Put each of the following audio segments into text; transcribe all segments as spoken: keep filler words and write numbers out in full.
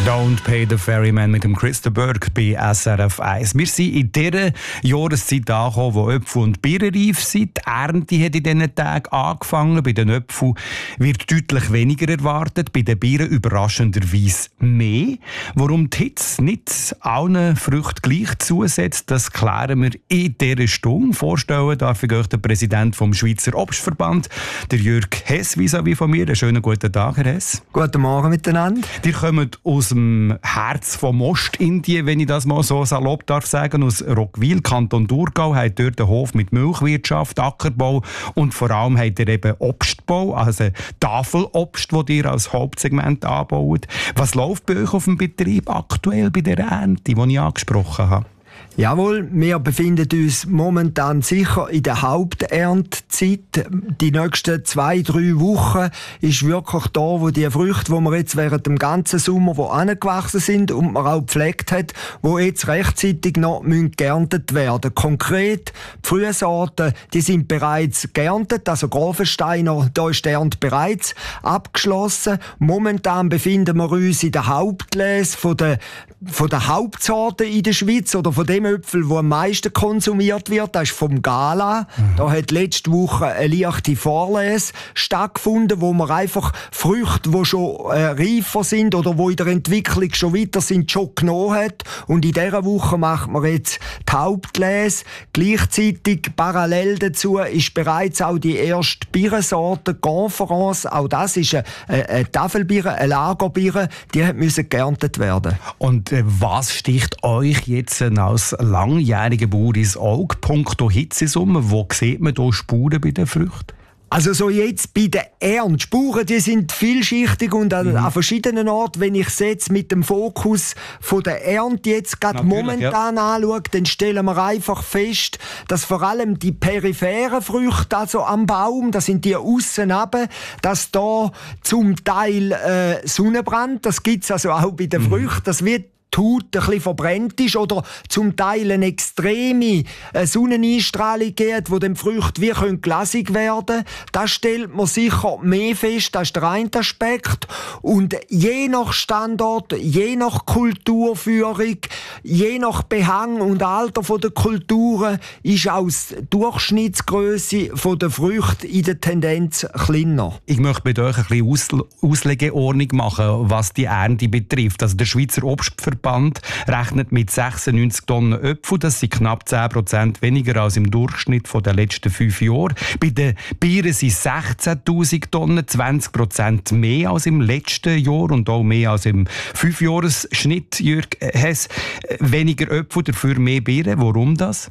Don't Pay the Ferryman mit dem Christa Burke bei S R F eins. Wir sind in dieser Jahreszeit angekommen, wo Äpfel und Birnen reif sind. Die Ernte hat in diesen Tagen angefangen. Bei den Äpfeln wird deutlich weniger erwartet, bei den Birnen überraschenderweise mehr. Warum die Hitze nicht allen Früchten gleich zusetzt, das klären wir in dieser Stunde. Vorstellen darf ich euch den Präsident vom Schweizer Obstverband, der Jürg Hess, vis-à-vis von mir. Einen schönen guten Tag, Herr Hess. Guten Morgen miteinander. Die kommen aus dem Herz von Ostindien, wenn ich das mal so salopp darf sagen, aus Roggwil, Kanton Thurgau, hat dort einen Hof mit Milchwirtschaft, Ackerbau und vor allem hat er eben Obstbau, also Tafelobst, das ihr als Hauptsegment anbaut. Was läuft bei euch auf dem Betrieb aktuell bei der Ernte, die ich angesprochen habe? Jawohl, wir befinden uns momentan sicher in der Haupterntezeit. Die nächsten zwei, drei Wochen ist wirklich da, wo die Früchte, die wir jetzt während dem ganzen Sommer wo angewachsen sind und man auch gepflegt hat, wo jetzt rechtzeitig noch geerntet werden. Konkret, die Frühsorten, die sind bereits geerntet, also Grafensteiner, da ist die Ernte bereits abgeschlossen. Momentan befinden wir uns in der Hauptlese von der, von der Hauptsorten in der Schweiz oder von dem Äpfel, der am meisten konsumiert wird, das ist vom Gala. Mhm. Da hat letzte Woche eine leichte Vorlese stattgefunden, wo man einfach Früchte, die schon äh, reifer sind oder die in der Entwicklung schon weiter sind, schon genommen hat. Und in dieser Woche macht man jetzt die Hauptlese. Gleichzeitig, parallel dazu, ist bereits auch die erste Birnensorte Conference. Auch das ist eine, eine, eine Tafelbirne, eine Lagerbirne, die hat müssen geerntet werden. Und äh, was sticht euch jetzt äh, als langjähriger Bauer ins Auge, punkto Hitzesumme? Wo sieht man da Spuren bei den Früchten? Also so jetzt bei den Ernten. Spuren, die sind vielschichtig und an, mhm. an verschiedenen Orten. Wenn ich es jetzt mit dem Fokus von der Ernte jetzt gerade momentan ja. anschaue, dann stellen wir einfach fest, dass vor allem die peripheren Früchte, also am Baum, das sind die aussen runter, dass da zum Teil äh, Sonnenbrand, das gibt es also auch bei den mhm. Früchten, das wird die Haut ein bisschen verbrennt ist oder zum Teil eine extreme Sonneneinstrahlung gibt, die den Früchten wie glasig werden können. Das stellt man sicher mehr fest, das ist der eine Aspekt. Und je nach Standort, je nach Kulturführung, je nach Behang und Alter der Kulturen ist auch die Durchschnittsgröße der Früchte in der Tendenz kleiner. Ich möchte mit euch ein bisschen Aus- Auslegeordnung machen, was die Ernte betrifft. Also der Schweizer Obstverband rechnet mit sechsundneunzig Tonnen Äpfel. Das sind knapp zehn Prozent weniger als im Durchschnitt der letzten fünf Jahre. Bei den Birnen sind es sechzehntausend Tonnen, zwanzig Prozent mehr als im letzten Jahr und auch mehr als im Fünfjahresschnitt. Jürg Hess, weniger Äpfel, dafür mehr Birnen. Warum das?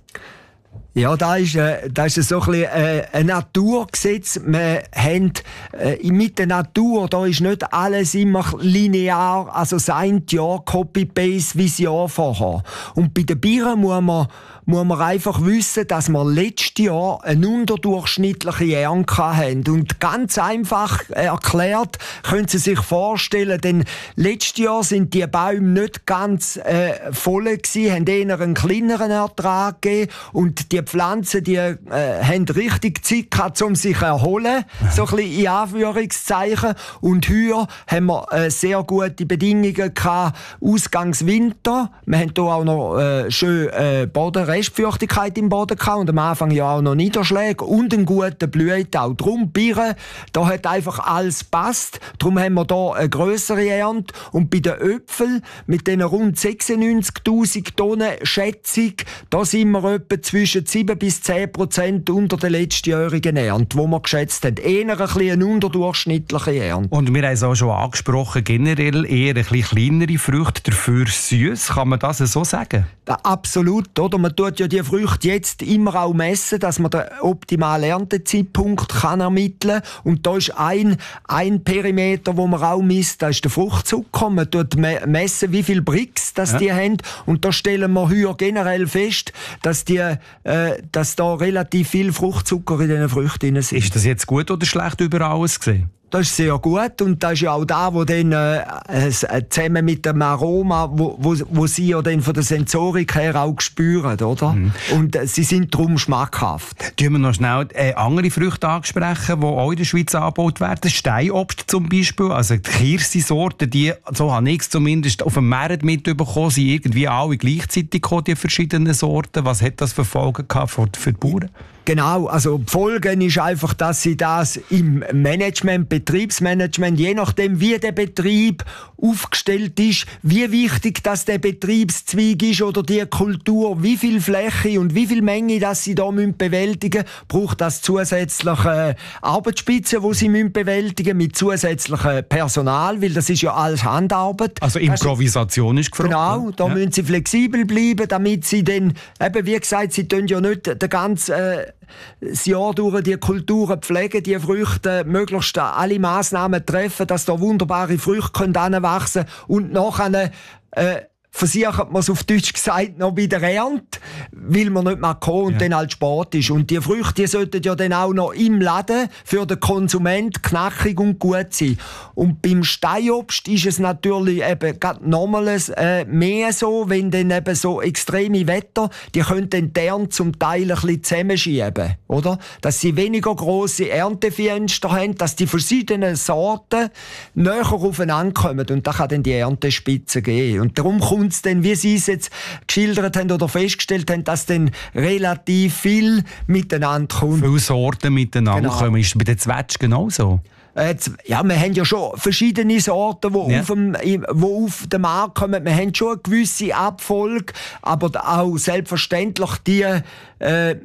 Ja, da ist, äh, das ist so ein, bisschen, äh, ein Naturgesetz. Wir haben, äh, mit der Natur, da ist nicht alles immer linear, also sein Jahr Copy-Paste wie das Jahr vorher. Und bei den Birnen muss man, muss man einfach wissen, dass wir letztes Jahr eine unterdurchschnittliche Ernte hatten. Und ganz einfach erklärt, können Sie sich vorstellen, denn letztes Jahr sind die Bäume nicht ganz äh, voll gewesen, haben eher einen kleineren Ertrag gegeben und die Pflanzen, die äh, haben richtig Zeit gehabt, um sich zu erholen, so ein bisschen in Anführungszeichen. Und hier haben wir äh, sehr gute Bedingungen gehabt, Ausgangswinter. Wir haben hier auch noch äh, schön äh, Boden, Restfeuchtigkeit im Boden gehabt und am Anfang ja auch noch Niederschläge und einen guten Blühtau. Darum Birnen, da hat einfach alles gepasst. Darum haben wir hier eine grössere Ernte. Und bei den Äpfeln mit diesen rund sechsundneunzigtausend Tonnen Schätzung, da sind wir etwa zwischen sieben bis zehn Prozent unter der letztjährigen Ernte, die wir geschätzt haben. Eher ein bisschen eine unterdurchschnittliche Ernte. Und wir haben es auch schon angesprochen, generell eher ein bisschen kleinere Früchte, dafür süß. Kann man das so sagen? Ja, absolut. Oder? Man tut ja die Früchte jetzt immer auch messen, dass man den optimalen Erntezeitpunkt kann ermitteln kann. Und da ist ein, ein Perimeter, wo man auch misst, das ist der Fruchtzucker. Man tut messen, wie viel Brix das ja. die haben. Und da stellen wir hier generell fest, dass die äh, dass da relativ viel Fruchtzucker in diesen Früchten sind. Ist das jetzt gut oder schlecht über alles gesehen? das ist sehr gut und das ist ja auch da, wo dann äh, zusammen mit dem Aroma, wo, wo, wo sie ja dann von der Sensorik her auch spüren, oder? Mhm. Und äh, sie sind darum schmackhaft. Tun wir noch schnell äh, andere Früchte ansprechen, die auch in der Schweiz angebaut werden. Steinobst zum Beispiel, also die Kirschsorten, die, so habe ich es zumindest auf dem Markt mitbekommen, sind irgendwie alle gleichzeitig gekommen, die verschiedenen Sorten. Was hat das für Folgen gehabt für, für die Bauern? Genau, also die Folge ist einfach, dass sie das im Management, Betriebsmanagement, je nachdem wie der Betrieb aufgestellt ist, wie wichtig dass der Betriebszweig ist oder die Kultur, wie viel Fläche und wie viel Menge dass sie da bewältigen müssen, braucht das zusätzliche Arbeitsspitzen, die sie bewältigen müssen, mit zusätzlichem Personal, weil das ist ja alles Handarbeit. Also Improvisation ist gefragt. Genau, da ja. müssen sie flexibel bleiben, damit sie dann, eben wie gesagt, sie tun ja nicht den ganzen äh, das Jahr durch die Kulturen pflegen, die Früchte möglichst alle Massnahmen treffen, dass da wunderbare Früchte heranwachsen können und nachher äh, versichert man es auf Deutsch gesagt noch bei der Ernte, weil man nicht mehr kann und ja. dann halt Sport ist. Und die Früchte die sollten ja dann auch noch im Laden für den Konsument knackig und gut sein. Und beim Steinobst ist es natürlich eben gerade nochmals äh, mehr so, wenn dann eben so extreme Wetter, die können dann die Ernte zum Teil ein bisschen zusammenschieben, oder? Dass sie weniger grosse Erntefenster haben, dass die verschiedenen Sorten näher aufeinander kommen und da kann dann die Erntespitze geben. Und darum kommt es dann, wie Sie es jetzt geschildert haben oder festgestellt haben, dass dann relativ viel miteinander kommt. Viele Sorten miteinander genau. kommen. Ist bei den Zwetschgen genauso? Ja, wir haben ja schon verschiedene Sorten, die ja. auf, dem, wo auf den Markt kommen. Wir haben schon eine gewisse Abfolge, aber auch selbstverständlich die, äh,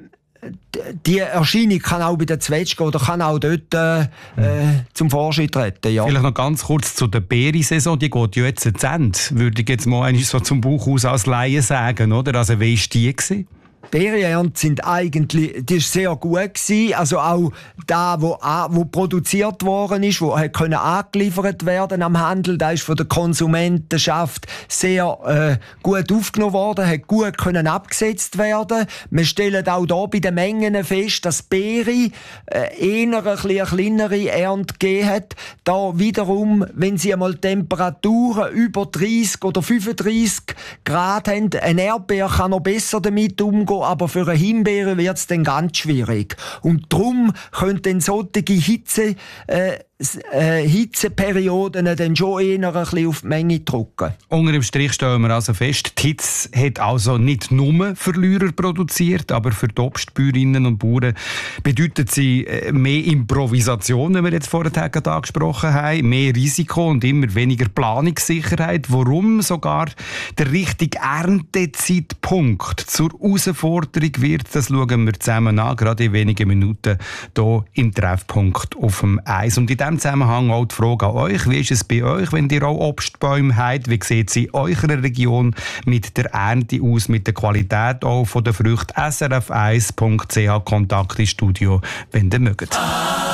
die Erscheinung kann auch bei den Zwetschgen oder kann auch dort äh, mhm. zum Vorschein treten. Ja. Vielleicht noch ganz kurz zu der Beerensaison. Die geht ja jetzt zu Ende. Würde ich jetzt mal so zum Bauch aus als Laie sagen, oder? Also wie war die gewesen? Die Beerenernte sind eigentlich, die ist sehr gut gewesen. Also auch da, wo, wo produziert worden ist, wo können angeliefert werden am Handel, da ist von der Konsumentenschaft sehr äh, gut aufgenommen worden, hat gut können abgesetzt werden. Wir stellen auch da bei den Mengen fest, dass Beere äh, eher ein bisschen eine kleinere Ernte gegeben hat. Da wiederum, wenn sie einmal Temperaturen über dreißig oder fünfunddreißig Grad haben, ein Erdbeer kann noch besser damit umgehen, aber für eine Himbeere wird es dann ganz schwierig. Und darum können dann solche Hitze, äh, äh, Hitzeperioden dann schon eher ein bisschen auf die Menge drücken. Unter dem Strich stellen wir also fest, die Hitze hat also nicht nur Verlierer produziert, aber für die Obstbäuerinnen und Bauern bedeutet sie mehr Improvisation, wie wir jetzt vorhin angesprochen haben, mehr Risiko und immer weniger Planungssicherheit. Warum sogar der richtige Erntezeitpunkt zur Herausforderung wird, das schauen wir zusammen an, gerade in wenigen Minuten hier im Treffpunkt auf dem Eis. Und in diesem Zusammenhang auch die Frage an euch, wie ist es bei euch, wenn ihr auch Obstbäume habt? Wie sieht es in eurer Region mit der Ernte aus, mit der Qualität auch von der Früchte? S R F eins punkt c h Kontakt ins Studio, wenn ihr mögt.